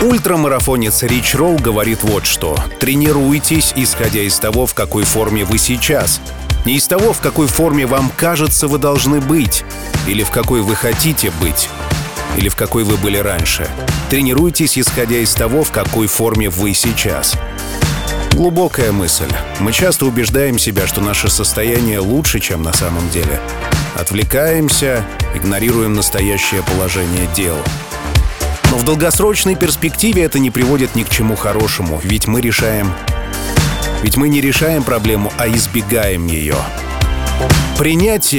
Ультрамарафонец Рич Роу говорит вот что. Тренируйтесь, исходя из того, в какой форме вы сейчас. Не из того, в какой форме вам кажется вы должны быть, или в какой вы хотите быть, или в какой вы были раньше. Тренируйтесь, исходя из того, в какой форме вы сейчас. Глубокая мысль. Мы часто убеждаем себя, что наше состояние лучше, чем на самом деле. Отвлекаемся, игнорируем настоящее положение дел. Но в долгосрочной перспективе это не приводит ни к чему хорошему, ведь мы не решаем проблему, а избегаем ее. Принятие